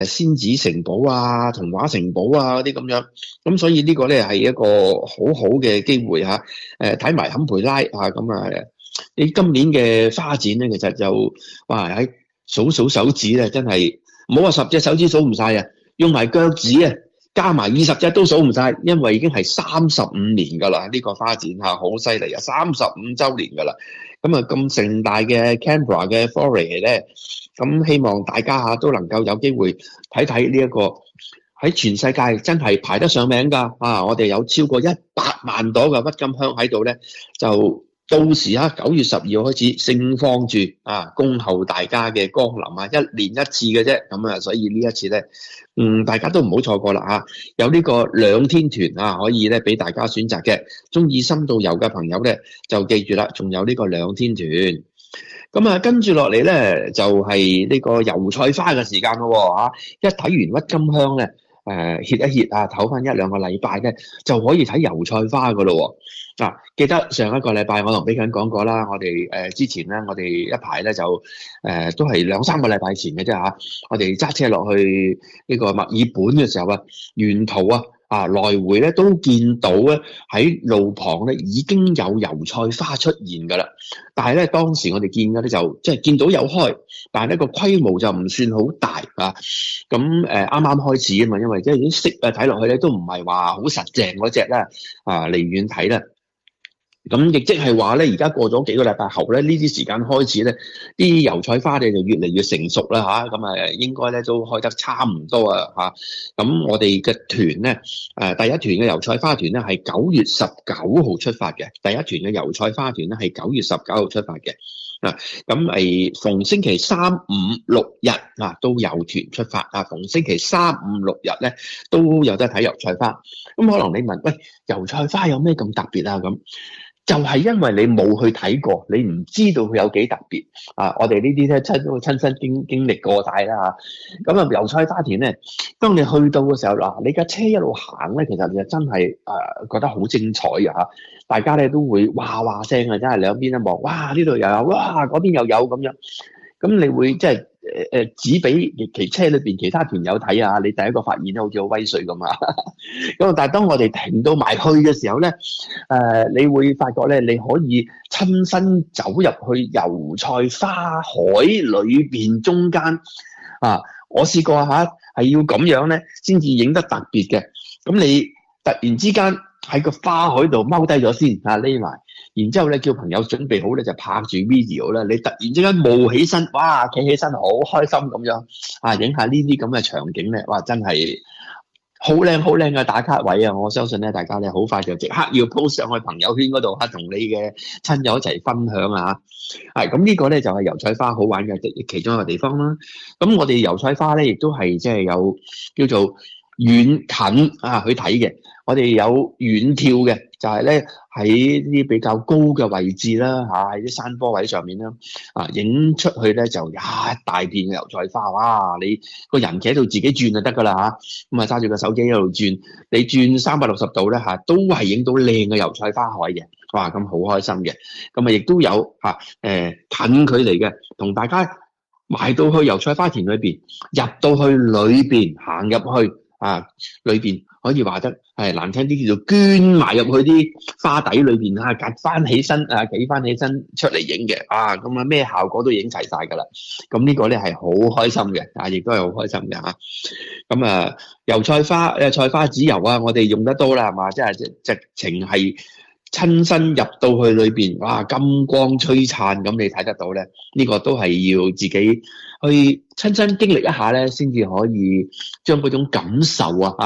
仙子城堡啊、童話城堡啊嗰啲咁樣。咁所以呢個咧係一個好好嘅機會嚇。睇埋坎培拉咁你今年嘅花展咧，其實就哇喺數手指咧，真係唔好話10隻手指數唔晒啊，用埋腳趾啊，加埋20隻都數唔晒，因為已經係35年噶啦，呢個花展好犀利啊，35週年噶啦。咁盛大嘅 Canberra 嘅 Foray 咧，咁希望大家都能夠有機會睇睇呢一個喺全世界真係排得上名噶我哋有超過100萬朵嘅鬱金香喺度咧，就到時9月12號開始盛放住恭候大家嘅光臨1年1次嘅啫。所以呢一次咧，大家都唔好錯過啦有呢個2天團可以咧俾大家選擇嘅。中意深度遊嘅朋友咧，就記住啦，仲有呢個2天團。跟住落嚟咧，就係呢個油菜花嘅時間咯一睇完鬱金香咧，歇一歇唞翻1-2個禮拜咧，就可以睇油菜花噶咯。記得上一個禮拜我同比緊講過啦，我哋之前咧，我哋一排咧就都係2-3個禮拜前嘅啫我哋揸車落去呢個墨爾本嘅時候沿途來回咧都見到咧喺路旁咧已經有油菜花出現噶啦。但係咧當時我哋見嘅咧就即係見到有開，但係呢個規模就唔算好大咁啱啱開始嘛，因為即係啲色睇落去咧都唔係話好實淨嗰隻啦離遠睇啦。咁亦即係話咧，而家過咗幾個禮拜後咧，呢啲時間開始咧，啲油菜花咧就越嚟越成熟啦應該咧都開得差唔多咁我哋嘅團咧，第一團嘅油菜花團咧係9月19號出發嘅，第一團嘅油菜花團咧係9月19號出發嘅。咁逢星期3、5、6日都有團出發逢星期3、5、6日咧都有得睇油菜花。咁可能你問，喂，油菜花有咩咁特別咁？就係因為你冇去睇過，你唔知道佢有幾特別我哋呢啲咧親身經歷過晒啦咁油菜花田咧，當你去到嘅時候你架車一路行咧，其實就真係覺得好精彩大家咧都會哇哇聲真係兩邊一望，哇呢度又有，哇嗰邊又有咁樣。咁你會即係指俾其車裏邊其他團友睇你第一個發現咧好似好威水咁咁但係當我哋停到埋去嘅時候咧，你會發覺咧，你可以親身走入去油菜花海裏邊中間我試過係要咁樣咧先至影得特別嘅。咁你突然之間喺個花海度踎低咗先匿埋，然之後咧叫朋友準備好咧就拍住 video 啦。你突然之間冒起身，哇企起身好開心咁樣影下呢啲咁嘅場景咧，哇真係好靚好靚嘅打卡位我相信咧大家咧好快就即刻要 post 上去朋友圈嗰度同你嘅親友一齊分享咁呢個咧就係油菜花好玩嘅其中一個地方啦。咁我哋油菜花咧亦都係即係有叫做遠近去睇嘅。我哋有遠眺嘅，就係咧喺啲比較高嘅位置啦喺啲山坡位上面啦影出去咧就一大片嘅油菜花，哇你個人企喺度自己轉就得噶啦咁揸住個手機一路轉，你轉360度咧都係影到靚嘅油菜花海嘅，哇咁好開心嘅。咁亦都有近距離嘅同大家埋到去油菜花田裏邊，入到去裏邊行入去裏邊可以話得難聽啲叫做捐埋入去啲花底裏邊夾翻起身企翻起身出嚟影嘅咁咩效果都影齊晒噶啦。咁呢個咧係好開心嘅亦都係好開心嘅咁油菜花菜花籽油我哋用得多啦係嘛，即係直情係親身入到去裏邊，哇金光璀璨咁你睇得到咧，呢個都係要自己去親身經歷一下咧，先至可以將嗰種感受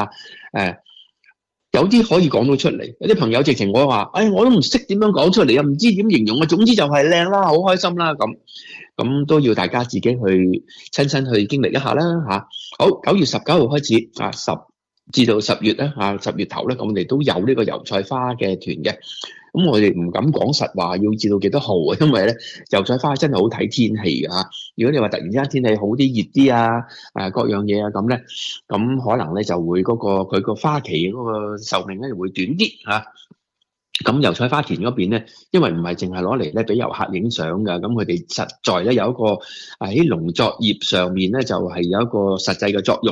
有啲可以講到出嚟。有啲朋友直情我話，我都唔識點樣講出嚟唔知點形容總之就係靚啦，好開心啦咁都要大家自己去親身去經歷一下啦好，9月19號開始10至到10月咧10月頭咧，咁我哋都有呢個油菜花嘅團嘅。咁我哋唔敢講實話要至到幾多號因為咧油菜花真係好睇天氣㗎如果你話突然之間天氣好啲熱啲各樣嘢咁咧，咁可能咧就會佢個花期嗰個壽命咧會短啲咁油菜花田嗰邊咧，因為唔係淨係攞嚟咧俾遊客影相㗎，咁佢哋實在咧有一個喺農作業上面咧就係有一個實際嘅作用。